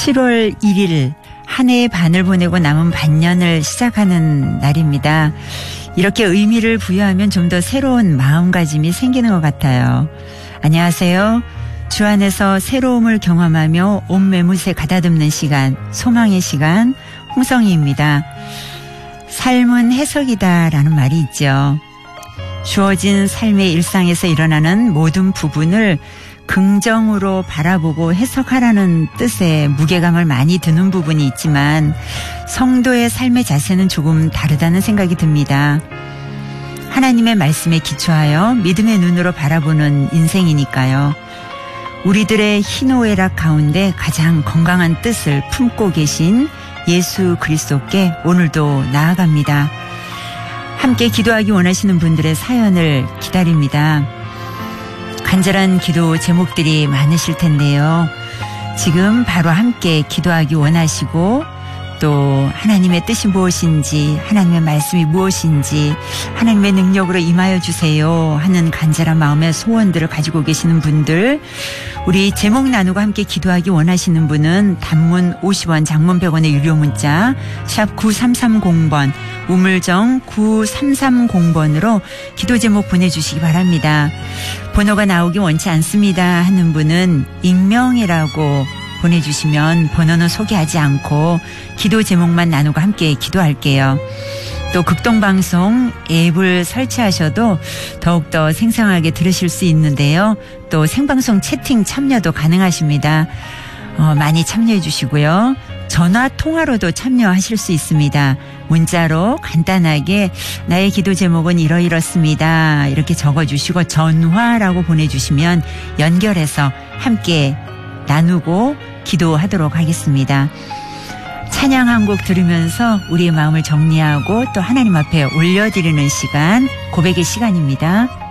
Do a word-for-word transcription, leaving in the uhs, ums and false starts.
칠월 일일 한 해의 반을 보내고 남은 반년을 시작하는 날입니다. 이렇게 의미를 부여하면 좀 더 새로운 마음가짐이 생기는 것 같아요. 안녕하세요. 주 안에서 새로움을 경험하며 온 매무새 가다듬는 시간, 소망의 시간, 홍성희입니다. 삶은 해석이다라는 말이 있죠. 주어진 삶의 일상에서 일어나는 모든 부분을 긍정으로 바라보고 해석하라는 뜻의 무게감을 많이 드는 부분이 있지만 성도의 삶의 자세는 조금 다르다는 생각이 듭니다. 하나님의 말씀에 기초하여 믿음의 눈으로 바라보는 인생이니까요. 우리들의 희노애락 가운데 가장 건강한 뜻을 품고 계신 예수 그리스도께 오늘도 나아갑니다. 함께 기도하기 원하시는 분들의 사연을 기다립니다. 간절한 기도 제목들이 많으실 텐데요. 지금 바로 함께 기도하기 원하시고 또 하나님의 뜻이 무엇인지, 하나님의 말씀이 무엇인지, 하나님의 능력으로 임하여 주세요 하는 간절한 마음의 소원들을 가지고 계시는 분들, 우리 제목 나누고 함께 기도하기 원하시는 분은 단문 오십 원, 장문 백 원의 유료 문자 샵 구삼삼공 번, 우물정 구삼삼공 번으로 기도 제목 보내주시기 바랍니다. 번호가 나오기 원치 않습니다 하는 분은 익명이라고 보내주시면 번호는 소개하지 않고 기도 제목만 나누고 함께 기도할게요. 또 극동방송 앱을 설치하셔도 더욱더 생생하게 들으실 수 있는데요. 또 생방송 채팅 참여도 가능하십니다. 어, 많이 참여해 주시고요. 전화 통화로도 참여하실 수 있습니다. 문자로 간단하게 나의 기도 제목은 이러이렇습니다 이렇게 적어주시고 전화라고 보내주시면 연결해서 함께 나누고 기도하도록 하겠습니다. 찬양 한 곡 들으면서 우리의 마음을 정리하고 또 하나님 앞에 올려드리는 시간, 고백의 시간입니다.